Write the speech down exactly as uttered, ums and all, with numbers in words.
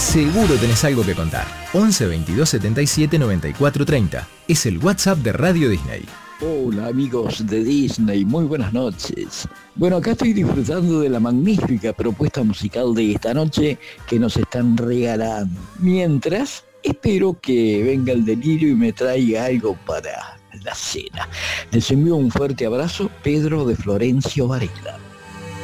seguro tenés algo que contar. once veintidós setenta y siete noventa y cuatro treinta. Es el WhatsApp de Radio Disney. Hola amigos de Disney, muy buenas noches. Bueno, acá estoy disfrutando de la magnífica propuesta musical de esta noche que nos están regalando. Mientras, espero que venga el delirio y me traiga algo para la cena. Les envío un fuerte abrazo, Pedro de Florencio Varela.